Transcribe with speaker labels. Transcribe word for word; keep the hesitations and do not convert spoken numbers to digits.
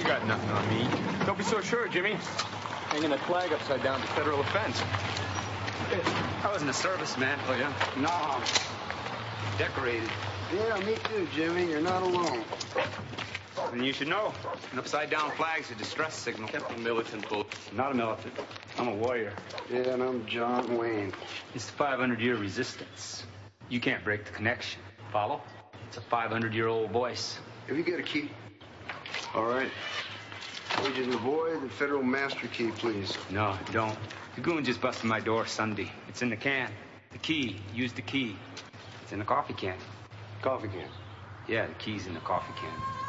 Speaker 1: You got nothing on me.
Speaker 2: Don't be so sure, Jimmy. Hanging a flag upside down is a federal offense.
Speaker 3: I wasn't a serviceman, oh yeah?
Speaker 4: No.
Speaker 3: Decorated.
Speaker 4: Yeah, me too, Jimmy. You're not alone.
Speaker 3: And you should know, an upside-down flag's a distress signal.
Speaker 2: Captain Militant, Bull.
Speaker 3: Not a militant. I'm a warrior.
Speaker 4: Yeah, and I'm John Wayne.
Speaker 3: It's the five hundred year resistance. You can't break the connection. Follow? It's a five hundred year old voice.
Speaker 4: Have you got a key? All right. Agent Lavoy, the federal master key, please.
Speaker 3: No, I don't. The goon just busted my door Sunday. It's in the can. The key. Use the key. It's in the coffee can.
Speaker 4: Coffee can.
Speaker 3: Yeah, the key's in the coffee can.